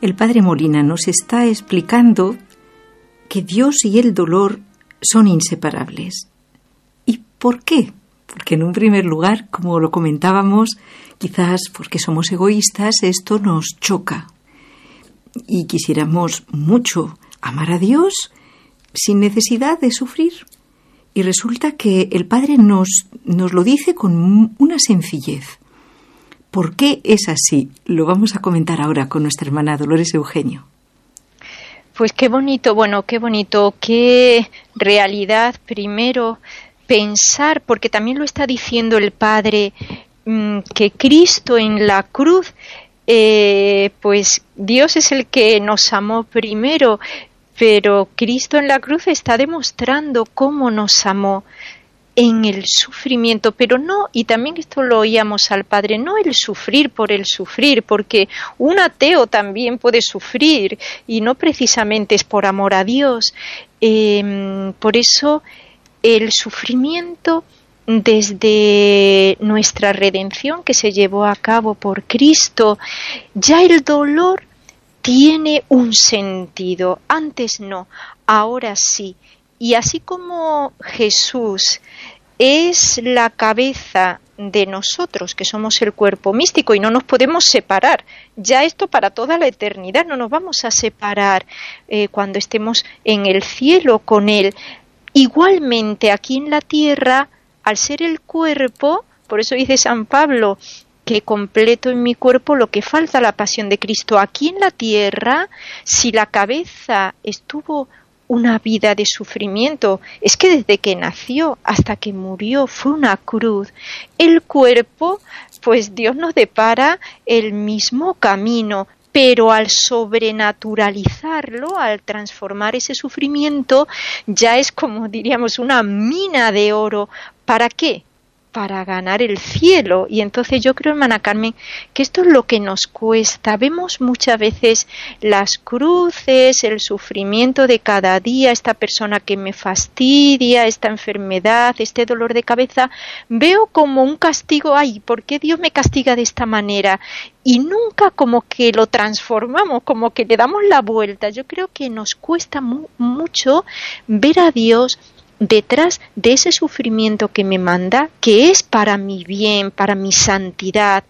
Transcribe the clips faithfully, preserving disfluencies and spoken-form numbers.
El padre Molina nos está explicando que Dios y el dolor son inseparables. ¿Y por qué? Porque en un primer lugar, como lo comentábamos, quizás porque somos egoístas, esto nos choca. Y quisiéramos mucho amar a Dios sin necesidad de sufrir. Y resulta que el Padre nos, nos lo dice con una sencillez. ¿Por qué es así? Lo vamos a comentar ahora con nuestra hermana Dolores Eugenio. Pues qué bonito, bueno, qué bonito, qué realidad primero pensar, porque también lo está diciendo el Padre, que Cristo en la cruz, eh, pues Dios es el que nos amó primero, pero Cristo en la cruz está demostrando cómo nos amó en el sufrimiento, pero no, y también esto lo oíamos al Padre, no el sufrir por el sufrir, porque un ateo también puede sufrir y no precisamente es por amor a Dios. Eh, por eso el sufrimiento desde nuestra redención que se llevó a cabo por Cristo, ya el dolor tiene un sentido, antes no, ahora sí. Y así como Jesús es la cabeza de nosotros, que somos el cuerpo místico y no nos podemos separar, ya esto para toda la eternidad, no nos vamos a separar eh, cuando estemos en el cielo con Él. Igualmente aquí en la tierra, al ser el cuerpo, por eso dice San Pablo, que completo en mi cuerpo lo que falta la pasión de Cristo. Aquí en la tierra, si la cabeza estuvo una vida de sufrimiento, es que desde que nació hasta que murió fue una cruz. El cuerpo, pues Dios nos depara el mismo camino, pero al sobrenaturalizarlo, al transformar ese sufrimiento, ya es como diríamos una mina de oro. ¿Para qué? Para ganar el cielo. Y entonces yo creo, hermana Carmen, que esto es lo que nos cuesta. Vemos muchas veces las cruces, el sufrimiento de cada día, esta persona que me fastidia, esta enfermedad, este dolor de cabeza, veo como un castigo. Ay, ¿por qué Dios me castiga de esta manera? Y nunca como que lo transformamos, como que le damos la vuelta. Yo creo que nos cuesta mu- mucho ver a Dios detrás de ese sufrimiento que me manda, que es para mi bien, para mi santidad.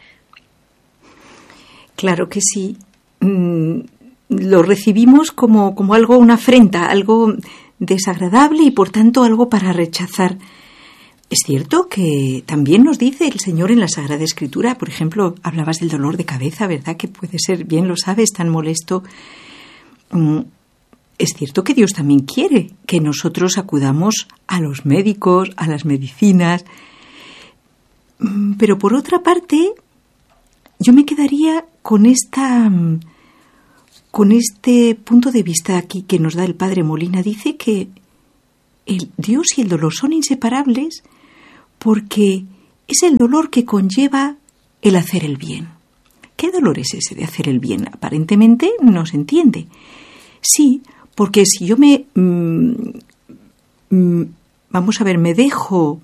Claro que sí. Mm, lo recibimos como, como algo, una afrenta, algo desagradable y por tanto algo para rechazar. Es cierto que también nos dice el Señor en la Sagrada Escritura, por ejemplo, hablabas del dolor de cabeza, ¿verdad? Que puede ser, bien lo sabes, tan molesto. Mm, Es cierto que Dios también quiere que nosotros acudamos a los médicos, a las medicinas, pero por otra parte, yo me quedaría con esta, con este punto de vista aquí que nos da el Padre Molina. Dice que el Dios y el dolor son inseparables porque es el dolor que conlleva el hacer el bien. ¿Qué dolor es ese de hacer el bien? Aparentemente no se entiende. Sí, porque si yo me, mmm, mmm, vamos a ver, me dejo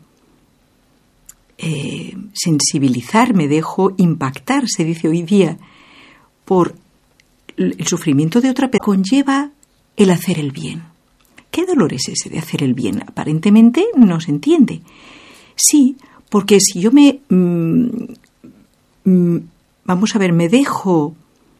eh, sensibilizar, me dejo impactar, se dice hoy día, por el sufrimiento de otra persona, conlleva el hacer el bien. ¿Qué dolor es ese de hacer el bien? Aparentemente no se entiende. Sí, porque si yo me, mmm, mmm, vamos a ver, me dejo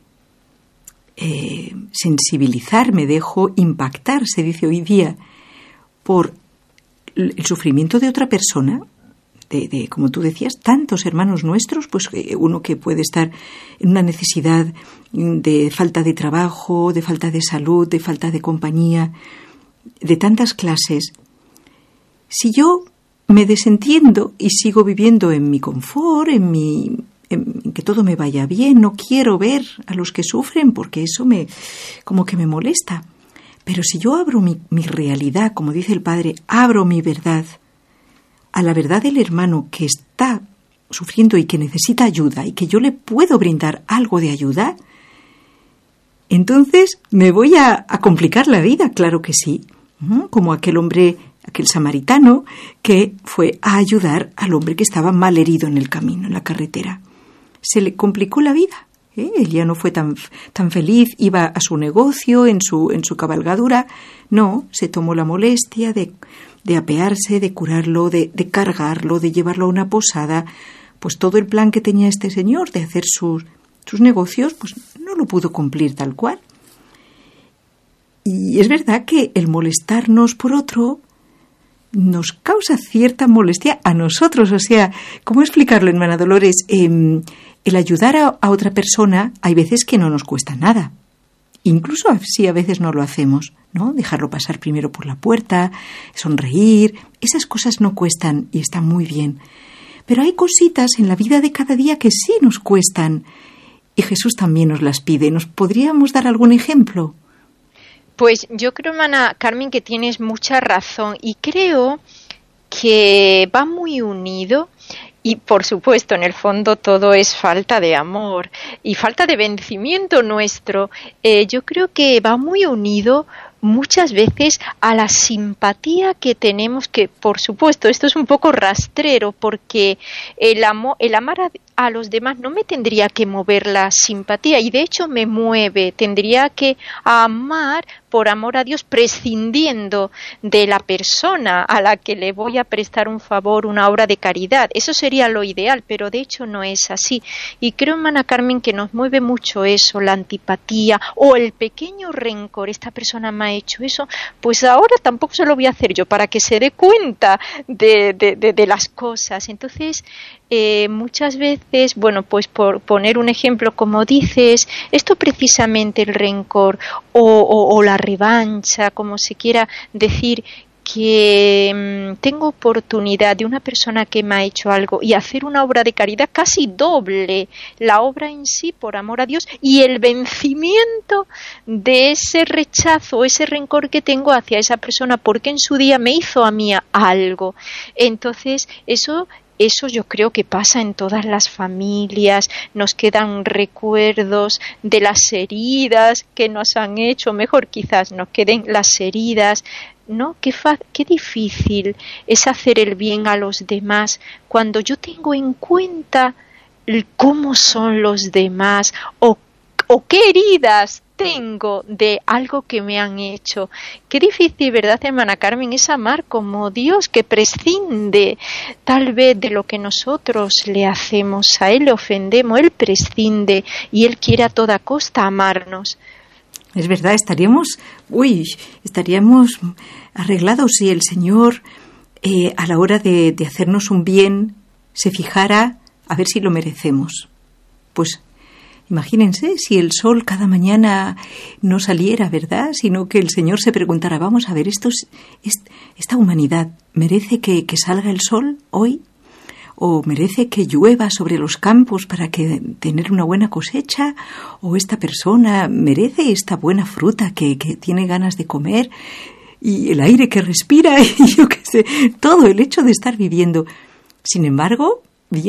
Eh, sensibilizar, me dejo impactar, se dice hoy día, por el sufrimiento de otra persona, de, de como tú decías, tantos hermanos nuestros, pues uno que puede estar en una necesidad de falta de trabajo, de falta de salud, de falta de compañía, de tantas clases. Si yo me desentiendo y sigo viviendo en mi confort, en mi en que todo me vaya bien, no quiero ver a los que sufren porque eso me como que me molesta. Pero si yo abro mi, mi realidad, como dice el Padre, abro mi verdad a la verdad del hermano que está sufriendo y que necesita ayuda y que yo le puedo brindar algo de ayuda, entonces me voy a, a complicar la vida, claro que sí, como aquel hombre, aquel samaritano que fue a ayudar al hombre que estaba mal herido en el camino, en la carretera. Se le complicó la vida, ¿Eh? Él ya no fue tan, tan feliz, iba a su negocio, en su, en su cabalgadura. No, se tomó la molestia de, de apearse, de curarlo, de, de cargarlo, de llevarlo a una posada. Pues todo el plan que tenía este señor de hacer sus, sus negocios, pues no lo pudo cumplir tal cual. Y es verdad que el molestarnos por otro nos causa cierta molestia a nosotros. O sea, ¿cómo explicarlo, hermana Dolores? Eh, el ayudar a, a otra persona hay veces que no nos cuesta nada. Incluso si a veces no lo hacemos, ¿no? Dejarlo pasar primero por la puerta, sonreír, esas cosas no cuestan y están muy bien. Pero hay cositas en la vida de cada día que sí nos cuestan. Y Jesús también nos las pide. ¿Nos podríamos dar algún ejemplo? Pues yo creo, hermana Carmen, que tienes mucha razón y creo que va muy unido y, por supuesto, en el fondo todo es falta de amor y falta de vencimiento nuestro. Eh, yo creo que va muy unido muchas veces a la simpatía que tenemos, que, por supuesto, esto es un poco rastrero porque el, amo, el amar a a los demás no me tendría que mover la simpatía y de hecho me mueve, tendría que amar por amor a Dios prescindiendo de la persona a la que le voy a prestar un favor, una obra de caridad. Eso sería lo ideal, pero de hecho no es así. Y creo, hermana Carmen, que nos mueve mucho eso, la antipatía o el pequeño rencor. Esta persona me ha hecho eso, pues ahora tampoco se lo voy a hacer yo para que se dé cuenta de, de, de, de las cosas. Entonces, eh, muchas veces, bueno, pues por poner un ejemplo, como dices, esto precisamente el rencor o, o, o la revancha, como se quiera decir, que mmm, tengo oportunidad de una persona que me ha hecho algo y hacer una obra de caridad casi doble la obra en sí por amor a Dios y el vencimiento de ese rechazo, ese rencor que tengo hacia esa persona porque en su día me hizo a mí algo. Entonces, eso Eso yo creo que pasa en todas las familias, nos quedan recuerdos de las heridas que nos han hecho, mejor quizás nos queden las heridas, ¿no? Qué, fa- qué difícil es hacer el bien a los demás cuando yo tengo en cuenta el cómo son los demás o, o qué heridas tengo de algo que me han hecho. Qué difícil, ¿verdad, hermana Carmen? Es amar como Dios, que prescinde tal vez de lo que nosotros le hacemos a Él, le ofendemos, Él prescinde y Él quiere a toda costa amarnos. Es verdad, estaríamos, uy, estaríamos arreglados si el Señor eh, a la hora de, de hacernos un bien se fijara a ver si lo merecemos. Pues imagínense si el sol cada mañana no saliera, ¿verdad? Sino que el Señor se preguntara, vamos a ver, esto es, es, esta humanidad, ¿merece que, que salga el sol hoy? ¿O merece que llueva sobre los campos para que tener una buena cosecha? ¿O esta persona merece esta buena fruta que, que tiene ganas de comer? Y el aire que respira, y yo qué sé, todo el hecho de estar viviendo. Sin embargo,